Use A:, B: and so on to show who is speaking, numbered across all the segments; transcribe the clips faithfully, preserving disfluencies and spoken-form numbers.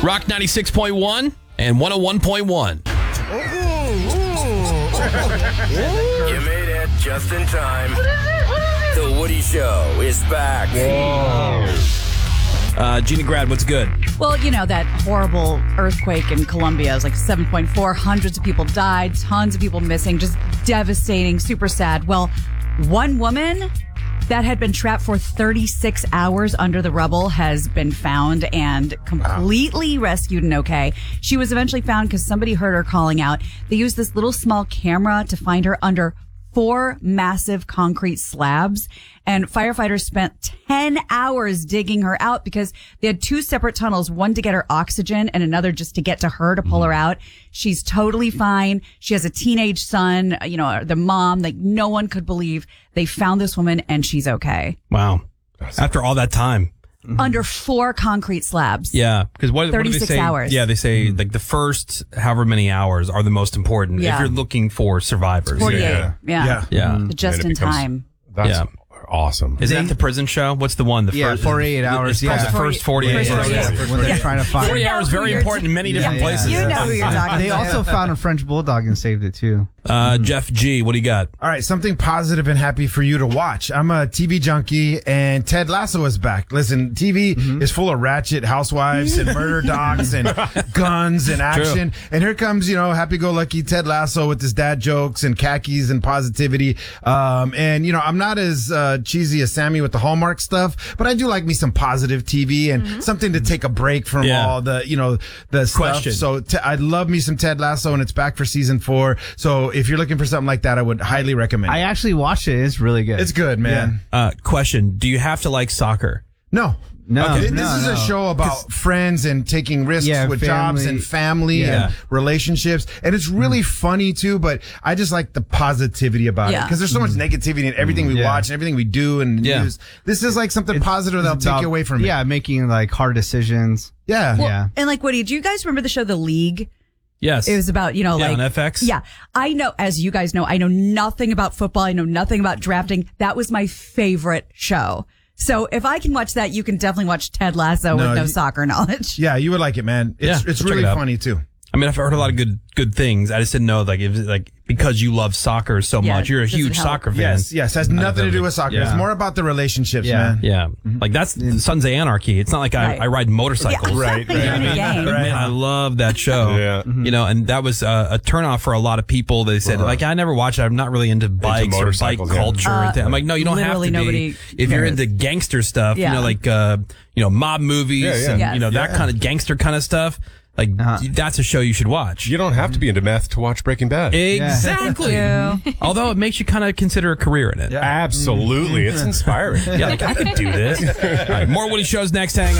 A: Rock ninety-six point one and one oh one point one.
B: You made it just in time. The Woody Show is back.
A: Uh, Gina Grad, what's good?
C: Well, you know, that horrible earthquake in Colombia was like seven point four. Hundreds of people died, tons of people missing, just devastating, super sad. Well, one woman that had been trapped for thirty-six hours under the rubble has been found and completely wow. rescued and okay. She was eventually found because somebody heard her calling out. They used this little small camera to find her under four massive concrete slabs, and firefighters spent ten hours digging her out because they had two separate tunnels, one to get her oxygen and another just to get to her to pull her out. She's totally fine. She has a teenage son, you know, the mom, like no one could believe they found this woman and she's okay.
A: Wow. After all that time.
C: Mm-hmm. Under four concrete slabs.
A: Yeah, because what, what do they say?
C: Hours.
A: Yeah, they say like the first however many hours are the most important
C: yeah.
A: if you're looking for survivors.
C: forty-eight.
D: Yeah.
C: Yeah.
A: Yeah. yeah.
C: Mm-hmm. Just in
D: becomes,
C: time.
D: That's
A: yeah.
D: awesome.
A: Is that the prison show? What's the one? The
E: yeah,
A: first
E: forty-eight hours.
A: It's called
E: yeah.
A: the first forty-eight
C: First
A: hours.
C: forty-eight.
E: When they're trying to find
A: forty hours very important in many different
C: yeah,
A: places.
C: You know who you're talking
E: They
C: about.
E: also found a French bulldog and saved it too.
A: Uh, Jeff G, what do you got?
F: All right, something positive and happy for you to watch. I'm a T V junkie, and Ted Lasso is back. Listen, T V mm-hmm. is full of ratchet housewives and murder docs and guns and action. True. And here comes, you know, happy-go-lucky Ted Lasso with his dad jokes and khakis and positivity. Um, and, you know, I'm not as uh, cheesy as Sammy with the Hallmark stuff, but I do like me some positive T V and mm-hmm. something to take a break from yeah. all the, you know, the
A: Question.
F: stuff. So t- I love me some Ted Lasso, and it's back for season four. So if you're looking for something like that, I would highly recommend it.
E: I actually watched it. It's really good.
F: It's good, man.
A: Yeah. Uh, question. Do you have to like soccer?
F: No.
E: No,
F: okay.
E: no,
F: This is
E: no.
F: a show about friends and taking risks
E: yeah,
F: with
E: family.
F: jobs and family
E: yeah.
F: and relationships. And it's really mm. funny too, but I just like the positivity about
C: yeah.
F: it because there's so much negativity in everything we
E: yeah.
F: watch and everything we do and the
A: yeah.
F: news. This is like something
E: it's,
F: positive
E: it's
F: that'll
E: about,
F: take you away from it.
E: Yeah, making like hard decisions.
F: Yeah.
C: Well,
E: yeah.
C: And like, Woody, do you guys remember the show The League?
A: Yes.
C: It was about, you know,
A: yeah,
C: like.
A: on F X?
C: Yeah. I know, as you guys know, I know nothing about football. I know nothing about drafting. That was my favorite show. So if I can watch that, you can definitely watch Ted Lasso
F: No,
C: with no
F: you-
C: soccer knowledge.
F: Yeah, you would like it, man. It's,
A: Yeah,
F: it's
A: check it
F: really
A: out.
F: funny too.
A: I mean, I've heard a lot of good good things. I just didn't know, like, if like because you love soccer so
C: Yeah,
A: much, you're a
C: does it
A: huge
C: help?
A: soccer fan.
F: Yes, yes. Has nothing to do with soccer.
A: Yeah.
F: It's more about the relationships,
E: Yeah.
F: man.
A: Yeah, like that's Sons of Anarchy. It's not like I,
C: Right.
A: I ride motorcycles.
C: Yeah.
D: Right,
C: You're in a game.
A: Man, I love that show.
D: Yeah.
A: You know, and that was uh, a turnoff for a lot of people. They said, like, I never watch it. I'm not really into bikes or bike
D: motorcycles, yeah.
A: culture.
C: Uh,
A: and th- I'm like, no, you don't have to
C: literally
A: be.
C: nobody
A: If you're
C: cares.
A: into gangster stuff,
C: Yeah.
A: you know, like, uh, you know, mob movies
D: Yeah, yeah.
A: and,
C: Yes.
A: you know, that
F: Yeah.
A: kind of gangster kind of stuff. Like,
E: Uh-huh.
A: that's a show you should watch.
D: You don't have to be into meth to watch Breaking Bad.
A: Exactly.
C: Thank you.
A: Although it makes you kind of consider a career in it.
F: Yeah.
D: Absolutely. It's inspiring.
A: Yeah, like, I could do this. All right, more Woody Shows next. Hang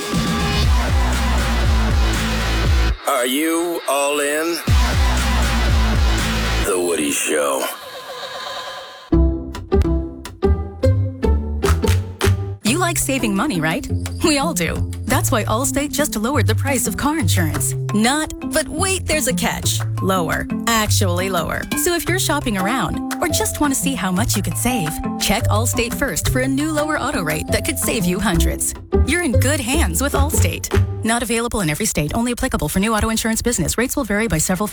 A: on.
B: Are you all in? The Woody Show.
G: You like saving money, right? We all do. That's why Allstate just lowered the price of car insurance. Not, but wait, there's a catch. Lower. Actually lower. So if you're shopping around or just want to see how much you could save, check Allstate first for a new lower auto rate that could save you hundreds. You're in good hands with Allstate. Not available in every state. Only applicable for new auto insurance business. Rates will vary by several